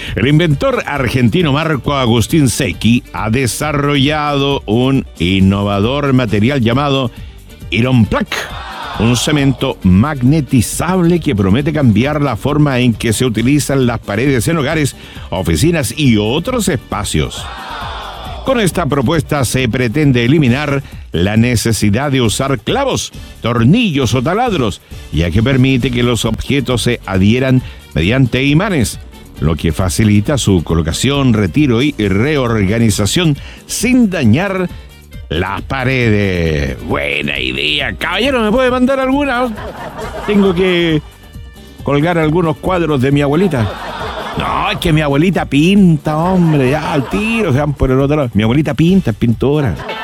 El inventor argentino Marco Agustín Secchi ha desarrollado un innovador material llamado Ironplac, un cemento magnetizable que promete cambiar la forma en que se utilizan las paredes en hogares, oficinas y otros espacios. Con esta propuesta se pretende eliminar la necesidad de usar clavos, tornillos o taladros, ya que permite que los objetos se adhieran mediante imanes, lo que facilita su colocación, retiro y reorganización sin dañar las paredes. Buena idea. Caballero, ¿me puede mandar alguna? Tengo que colgar algunos cuadros de mi abuelita. No, es que mi abuelita pinta, hombre. Ya, al tiro, se van por el otro lado. Mi abuelita pinta, es pintora.